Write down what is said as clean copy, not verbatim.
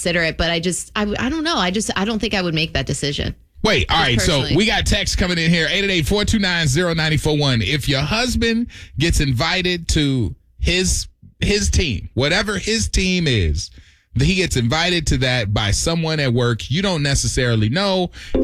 consider it, but I don't know. I don't think I would make that decision. Wait, all right, personally. so we got text coming in here, 888-429-0941. If your husband gets invited to his team, whatever his team is, he gets invited to that by someone at work you don't necessarily know,